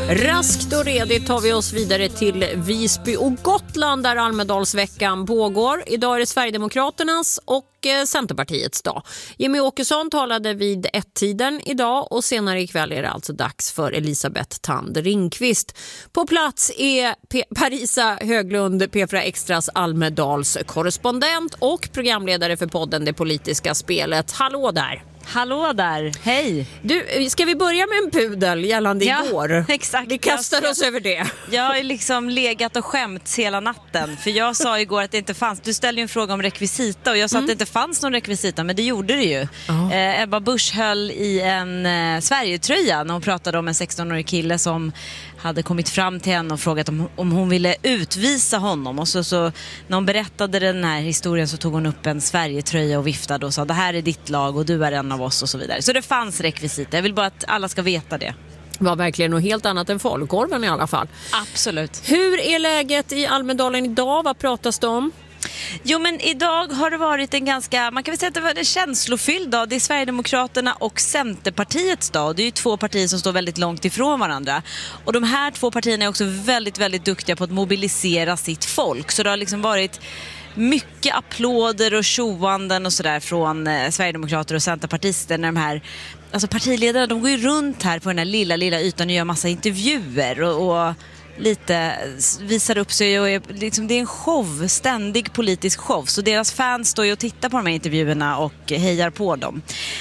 Raskt och redigt tar vi oss vidare till Visby och Gotland där Almedalsveckan pågår. Idag är det Sverigedemokraternas och Centerpartiets dag. Jimmy Åkesson talade vid 1-tiden idag och senare ikväll är det alltså dags för Elisabeth Thand Ringqvist. På plats är Parisa Höglund, P4 Extras Almedals korrespondent och programledare för podden Det politiska spelet. Hallå där! Hallå där, hej! Du, ska vi börja med en pudel gällande igår? Exakt. Vi kastar oss över det. Jag har liksom legat och skämt hela natten. För jag sa igår att det inte fanns. Du ställde ju en fråga om rekvisita och jag sa att det inte fanns någon rekvisita. Men det gjorde det ju. Ebba Busch höll i en Sverigetröja när hon pratade om en 16-årig kille som hade kommit fram till henne och frågat om hon ville utvisa honom. Och så när hon berättade den här historien så tog hon upp en Sverigetröja och viftade och sa det här är ditt lag och du är en av oss och så vidare. Så det fanns rekvisita. Jag vill bara att alla ska veta det. Det var verkligen något helt annat än falukorven i alla fall. Absolut. Hur är läget i Almedalen idag? Vad pratas det om? Jo, men idag har det varit en ganska, man kan väl säga att det var en känslofylld dag. Det är Sverigedemokraterna och Centerpartiets dag. Det är ju två partier som står väldigt långt ifrån varandra. Och de här två partierna är också väldigt, väldigt duktiga på att mobilisera sitt folk. Så det har liksom varit mycket applåder och tjoanden och sådär från Sverigedemokrater och Centerpartister när de här, alltså partiledarna, de går ju runt här på den här lilla ytan och gör massa intervjuer och lite visar upp sig och liksom, det är en show, ständig politisk show. Så deras fans står ju och tittar på de här intervjuerna och hejar på dem.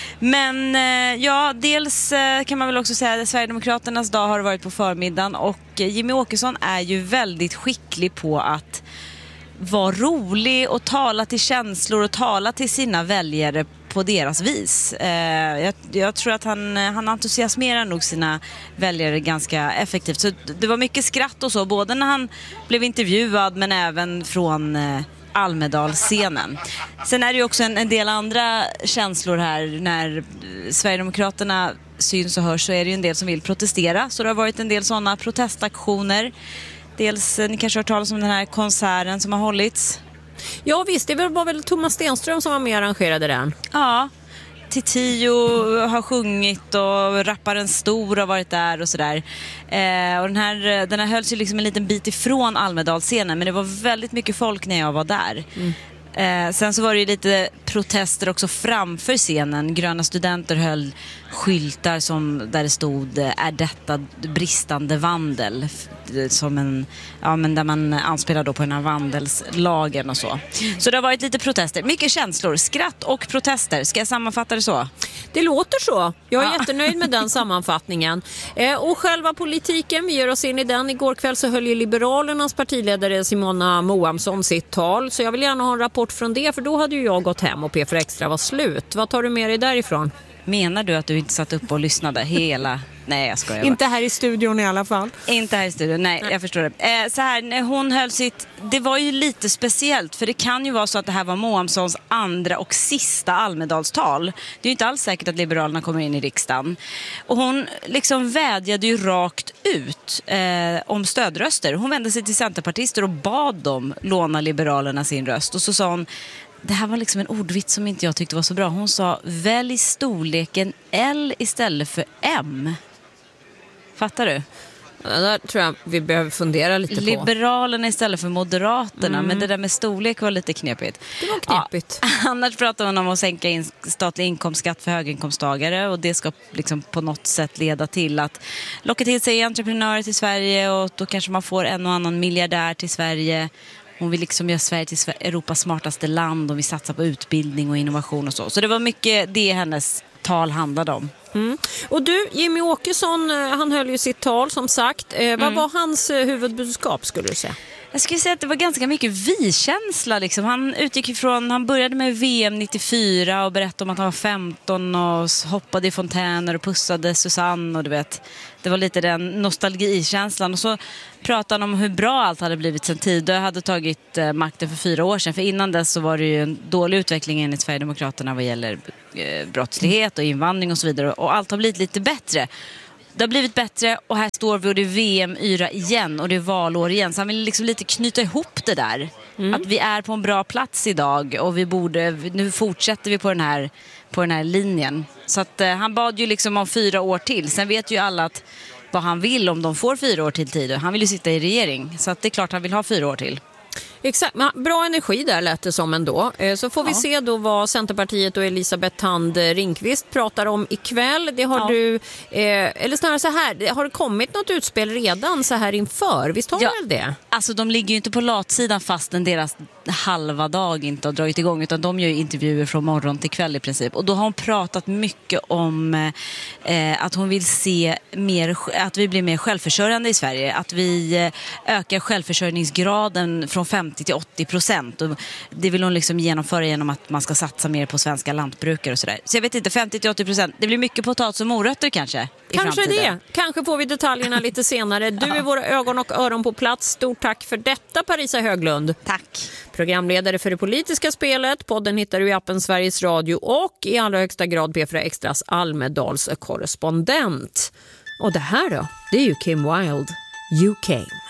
Men ja, dels kan man väl också säga att Sverigedemokraternas dag har varit på förmiddagen och Jimmy Åkesson är ju väldigt skicklig på att vara rolig och tala till känslor och tala till sina väljare på deras vis. Jag tror att han entusiasmerar nog sina väljare ganska effektivt. Så det var mycket skratt och så, både när han blev intervjuad men även från Almedalsscenen. Sen är det ju också en del andra känslor här. När Sverigedemokraterna syns och hörs så är det ju en del som vill protestera. Så det har varit en del sådana protestaktioner. Dels, ni kanske har hört talas om den här konserten som har hållits. Ja visst, det var väl Thomas Stenström som var med och arrangerade den. Ja, Tio har sjungit och rapparen Stor har varit där och sådär. Och den här hölls ju liksom en liten bit ifrån Almedalsscenen, men det var väldigt mycket folk när jag var där. Sen så var det ju lite protester också framför scenen. Gröna studenter höll skyltar där det stod är detta bristande vandel, som en, ja, men där man anspelar då på den här vandelslagen och så. Så det har varit lite protester, mycket känslor, skratt och protester. Ska jag sammanfatta det så? Det låter så. Jag är jättenöjd med den sammanfattningen. Och själva politiken, vi ger oss in i den. Igår kväll så höll ju Liberalernas partiledare Simona Moamsson sitt tal. Så jag vill gärna ha en rapport från det, för då hade ju jag gått hem och P4 Extra var slut. Vad tar du med dig därifrån? Menar du att du inte satt upp och lyssnade hela... Nej, jag skojar bara. Inte här i studion i alla fall. Inte här i studion, nej. Jag förstår det. Så här, när hon höll sitt... Det var ju lite speciellt, för det kan ju vara så att det här var Moamssons andra och sista Almedalstal. Det är ju inte alls säkert att Liberalerna kommer in i riksdagen. Och hon liksom vädjade ju rakt ut om stödröster. Hon vände sig till centerpartister och bad dem låna Liberalerna sin röst. Och så sa hon... Det här var liksom en ordvits som inte jag tyckte var så bra. Hon sa, välj storleken L istället för M. Fattar du? Ja, där tror jag vi behöver fundera lite på. Liberalerna istället för Moderaterna. Men det där med storlek var lite knepigt. Det var knepigt. Ja, annars pratar hon om att sänka statlig inkomstskatt för höginkomsttagare. Och det ska liksom på något sätt leda till att locka till sig entreprenörer till Sverige. Och då kanske man får en och annan miljardär till Sverige. Hon vill liksom göra Sverige till Europas smartaste land och vi satsar på utbildning och innovation och så. Så det var mycket det hennes tal handlade om. Och du, Jimmy Åkesson, han höll ju sitt tal som sagt. Vad var hans huvudbudskap skulle du säga? Jag skulle säga att det var ganska mycket vi-känsla liksom. Han började med VM 94 och berättade om att han var 15 och hoppade i fontäner och pussade Susanne och du vet. Det var lite den nostalgikänslan. Och så pratade han om hur bra allt hade blivit sen tidigare. Hade tagit makten för 4 år sedan. För innan dess så var det ju en dålig utveckling enligt Sverigedemokraterna vad gäller brottslighet och invandring och så vidare. Och allt har blivit lite bättre. Det har blivit bättre och här står vi och det är VM-yra igen och det är valår igen. Så han vill liksom lite knyta ihop det där. Att vi är på en bra plats idag och nu fortsätter vi på den här linjen. Så att han bad ju liksom om 4 år till. Sen vet ju alla att vad han vill om de får 4 år till tid. Han vill ju sitta i regering, så att det är klart han vill ha 4 år till. Exakt, bra energi där lät det som ändå. Så får vi se då vad Centerpartiet och Elisabeth Thand Ringqvist pratar om ikväll. Det har du, eller snarare så här, har det kommit något utspel redan så här inför? Visst har väl det? Alltså de ligger ju inte på latsidan fastän deras halva dag inte har dragit igång, utan de gör ju intervjuer från morgon till kväll i princip. Och då har hon pratat mycket om att hon vill se att vi blir mer självförsörjande i Sverige. Att vi ökar självförsörjningsgraden från 50 till 80%. Och det vill hon liksom genomföra genom att man ska satsa mer på svenska lantbrukare och sådär. Så jag vet inte, 50 till 80%. Det blir mycket potatis och morötter kanske. Kanske det. Kanske får vi detaljerna lite senare. Du är våra ögon och öron på plats. Stort tack för detta, Parisa Höglund. Tack. Programledare för det politiska spelet. Podden hittar du i appen Sveriges Radio och i allra högsta grad P4 Extras Almedals korrespondent. Och det här då, det är ju Kim Wilde, You Came.